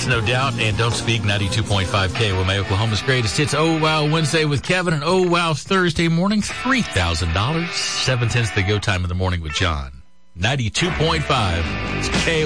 Yes, no doubt. And Don't Speak, 92.5 KOMA, Oklahoma's greatest hits. Oh, wow, Wednesday with Kevin, and oh, wow, Thursday morning, $3,000. 7:10's the go time of the morning with John. 92.5. It's KOMA.